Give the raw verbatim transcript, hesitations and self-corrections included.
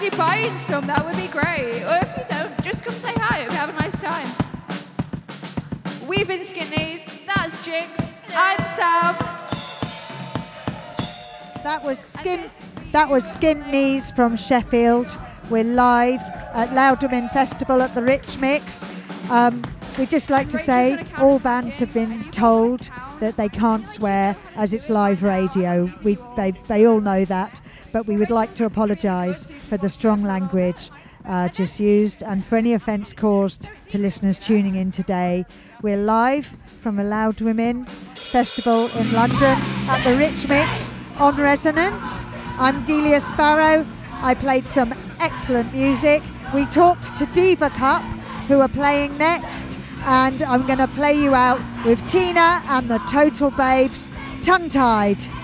fancy buying some, that would be great. Or if you don't, just come say hi. Hope you have a nice time. We've been Skinnies. That's Jinx. I'm Sam. That was Skin. That was Skin Knees from Sheffield. We're live at Loud Women Festival at the Rich Mix. Um, we'd just like to say all bands have been told that they can't swear as it's live radio. We, they, they all know that, but we would like to apologise for the strong language uh, just used and for any offence caused to listeners tuning in today. We're live from a Loud Women Festival in London at the Rich Mix on Resonance. I'm Delia Sparrow. I played some excellent music. We talked to Diva Cup, who are playing next, and I'm going to play you out with Tina and the Total Babes, Tongue Tied.